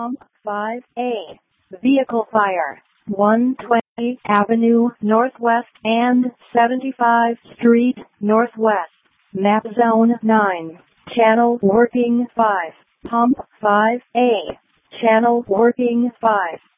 Pump 5A. Vehicle fire. 120 Avenue Northwest and 75 Street Northwest. Map Zone 9. Channel working 5. Pump 5A. Channel working 5.